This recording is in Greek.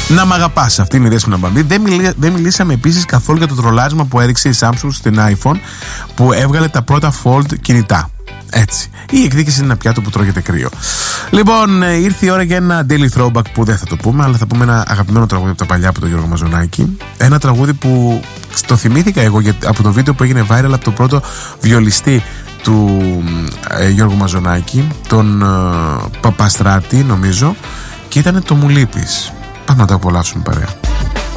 Να μ' αγαπάς, αυτή είναι η Δέσποινα Μπαμπή. Δεν μιλήσαμε επίσης καθόλου για το τρολάρισμα που έριξε η Samsung στην iPhone που έβγαλε τα πρώτα Fold κινητά. Έτσι. Η εκδίκηση είναι ένα πιάτο που τρώγεται κρύο. Λοιπόν, ήρθε η ώρα για ένα daily throwback που δεν θα το πούμε, αλλά θα πούμε ένα αγαπημένο τραγούδι από τα παλιά από τον Γιώργο Μαζονάκη. Ένα τραγούδι που το θυμήθηκα εγώ από το βίντεο που έγινε viral από το πρώτο βιολιστή του Γιώργου Μαζονάκη, τον Παπαστράτη νομίζω, και ήταν το Μου λείπεις. Πάμε να το απολαύσουμε παρέα.